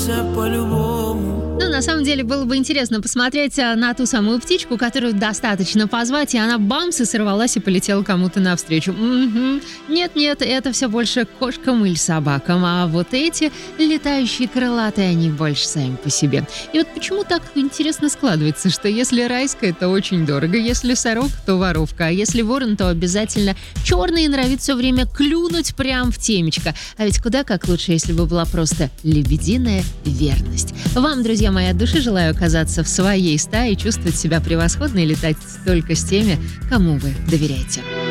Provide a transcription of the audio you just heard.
вернешься по-любому. Ну, на самом деле, было бы интересно посмотреть на ту самую птичку, которую достаточно позвать, и она бамс и сорвалась и полетела кому-то навстречу. Угу. Нет, это все больше кошкам или собакам, а вот эти летающие крылатые, они больше сами по себе. И вот почему так интересно складывается, что если райская, то очень дорого, если сорок, то воровка, а если ворон, то обязательно черный и норовит все время клюнуть прям в темечко. А ведь куда как лучше, если бы была просто лебединая верность. Вам, друзья мои, от души желаю оказаться в своей стае, чувствовать себя превосходно и летать только с теми, кому вы доверяете.